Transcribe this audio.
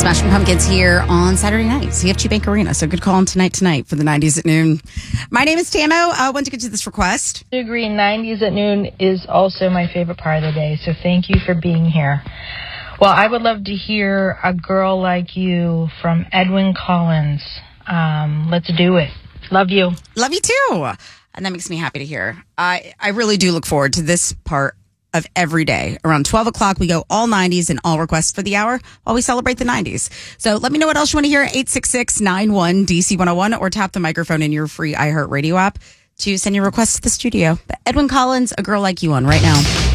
Smashing Pumpkins here on Saturday night, CFG Bank Arena. So good call on tonight for the 90s at noon. My name is Tamo. I want to get to this request. I agree. 90s at noon is also my favorite part of the day. So thank you for being here. Well, I would love to hear A Girl Like You from Edwyn Collins. Let's do it. Love you. Love you too. And that makes me happy to hear. I really do look forward to this part of every day. Around 12 o'clock, we go all 90s and all requests for the hour while we celebrate the 90s. So let me know what else you want to hear. 866-91-DC101 or tap the microphone in your free iHeartRadio app to send your requests to the studio. But Edwyn Collins, A Girl Like You on right now.